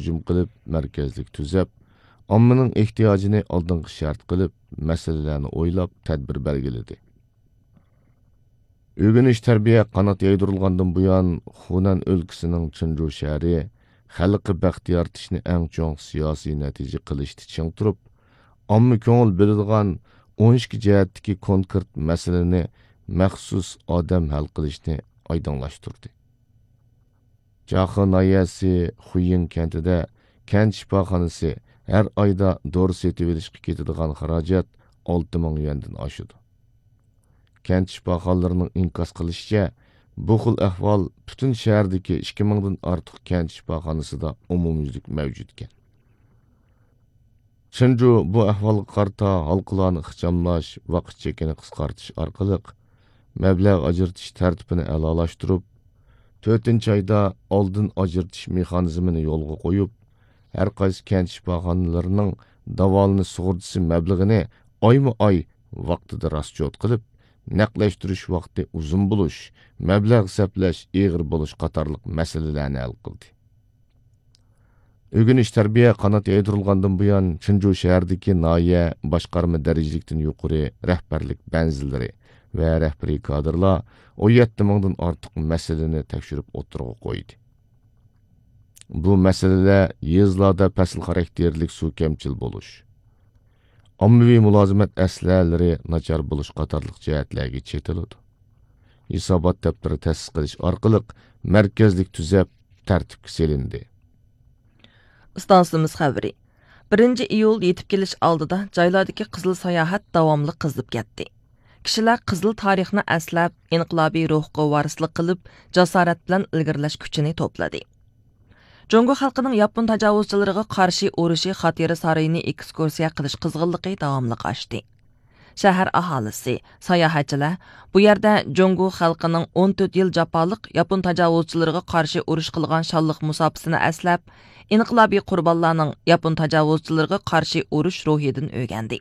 hücum qilib, mərkəzlik tüzəb, ommaning ehtiyojini oldingi shart qilib, masalalarni o'ylab, tadbir belgiladi. Ögüniş tərbiyə qanat yaydırilgandan buyan Xunan өлkəsinin Chunju şəhəri xalqı bəxt yaratışni ən çoğ siyasi nəticə qilishdi çiң turub, omma ko'ngil biladigan 12 jihatdagi konkret masalani məxsus odam hal qilishni oydinlashtirdi. Jaxı nayasi Xuyin kentida kent shifoxonasi har oyda dori setib olishga ketadigan xarajat 6000 yuandan oshadi. Kent shifoxonalarining inkos qilishicha, bu xil ahvol butun shahardagi 2000 dan ortiq kent shifoxonasida umumyuzlik mavjud ekan. Chunju bu ahvolga qarta halqalarni ixchamlash, vaqt chekini qisqartish orqali mablag' ajratish tartibini a'lolashtirib, 4-oyda oldin ajratish mexanizmini yo'lga qo'yib, har qaysi kent shifoxonalarining davolanish sug'urtasi mablag'ini oyma-oy vaqtida rasjot qilib, naqlashtirish vaqti uzun bo'lish, mablag' sarflash og'ir bo'lish qatorliq masalalarni hal qildi. Ögüniş tərbiyə qanat yaydırilgandan buyan Chunju shahardagi noya boshqarma darajalikdan yuqori rahbarlik banzilari va rahbariy kadrlar 17 mingdan ortiq masalani tekshirib o'tirg'a qo'ydi. Bu masalalar yezlarda fasl xarakterlik suv kamchil bo'lish, ommaviy mulozimat aslalari nachar bo'lish qatorliq jihatlarga chetiladi. Hisobot daftari ta'sis qilish orqali markazlik tuzab tartibga selindi. Stansimiz xəbəri. 1 iyul yetib kelish oldida joylardagi qizil sayohat davomli qizib ketdi. Kishilar qizil tarixni aslab, inqilobiy ruhga varislik qilib, jasorat bilan ilgirlash kuchini to'pladi. Jongo xalqining yapon tajovuzchilariga qarshi urushi xotira saroyini ekskursiya qilish qizg'inligi davomli oshdi. Shahar aholisi, sayohatchilar bu yerda Jongo xalqining 14 yil jafoliq yapon tajovuzchilariga qarshi urush qilgan shonliq musofasini aslab, inqilobiy qurbonlarning yapon tajovuzchilariga qarshi urush ruhidan o'rgandi.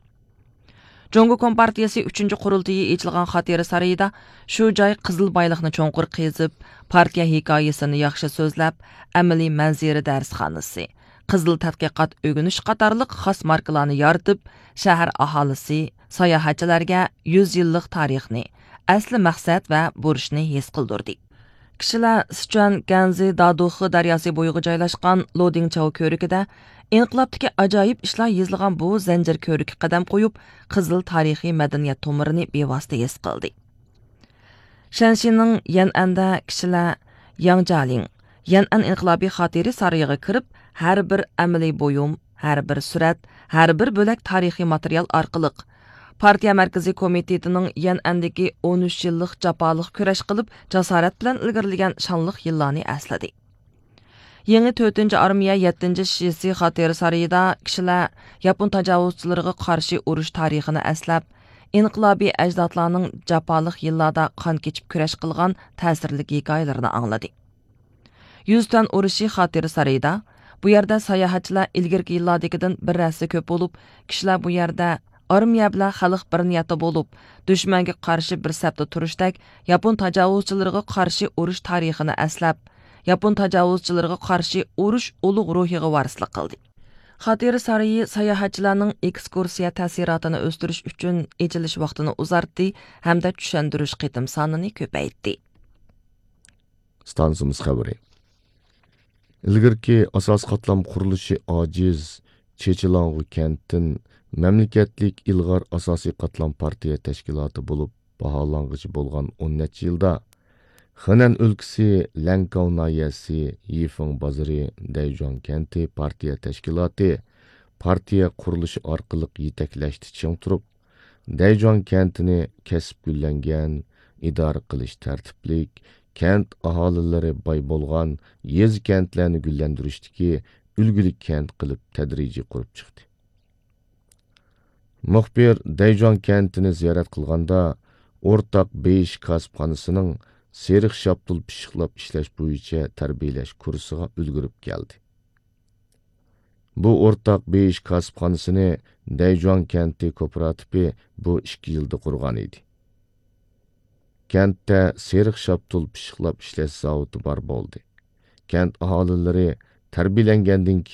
Jongo Kompartiyasi 3-qurultiyi ochilgan xotira saroyida shu joy qizil boyliqni cho'nqur qezib, partiya hikoyasini yaxshi so'zlab, amaliy manzira darsxonasi, qizil tadqiqot o'rganish qatorliq xos markalarni yaratib, shahar aholisi sayohatchilarga 100 yillik tarixni, asli maqsad va burchni his qildirdi. Kishilar Sichuan Ganzi Daduxi daryosi bo'yiga joylashgan Lodingchao ko'rikida inqilobdagi ajoyib ishlar yozilgan bu zanjir ko'rikka qadam qo'yib, qizil tarixiy madaniyat tomirini bevosita his qildi. Shanshining Yan'anda kishilar Yangjaling, Yan'an inqilobiy xotira saroyiga kirib, har bir amaliy bo'yum, har bir surat, har bir bo'lak tarixiy material orqali Partiya Markaziy Komitetining Yan'andagi 13 yillik jafoliq kurash qilib, jasorat bilan ilgirlagan shonliq yillarni esladi. Yangi 4-armiya 7-shisi xotira saroyida kishilar yapon tajovuzchilariga qarshi urush tarixini eslab, inqilobiy ajdodlarning jafoliq yillarda qon kechib kurash qilgan ta'sirli hikoyalarini angladi. 100 ton urushi xotira saroyida bu yerda sayohatchilar ilgirki yillardagidan bir rasi ko'p bo'lib, kishilar bu yerda armiya bilan xalq bir niyatda bo'lib, dushmanga qarshi bir safda turishdak, yapon tajovuzchilariga qarshi urush tarixini eslab, yapon tajovuzchilariga qarshi urush ulug' ruhiga varislik qildi. Xotira saroyi sayohatchilarning ekskursiya ta'sirotini o'stirish uchun echilish vaqtini uzartdi hamda tushuntirish qitim sonini ko'paytdi. Stansimiz xabari. Ilgirki asos qatlam qurilishi ojiz Chechilang'u kentdan mamlakatlik ilg'or asosiy qatlam partiya tashkiloti bo'lib baholang'ichi bo'lgan 10 yilda Henan өлкәсе Ләнкау наясы Yifeng базары Дайжуан кенти партия тәшкилаты партия qurilishi orqali yetaklaşdi чиң turib, Дайжуан kentini kesib gullangan, idora qilish tartiblik, kent aholilari boy bo'lgan yez kentlarni gullantirishdagi ulgulik kent qilib tadrijiy qurib chiqdi. Muxbir Dayjon kentini ziyorat qilganda o'rtaq beyish kasbxonasining seriq shaptul pishiqlab ishlash bo'yicha tarbiyalash kursiga ulgurib keldi. Bu o'rtaq beyish kasbxonasini Dayjon kenti kooperativi bu 2 yilda qurgan edi. Kentda seriq shaptul pishiqlab ishlash zavodi bor bo'ldi. Kent aholilari tarbiyalangandan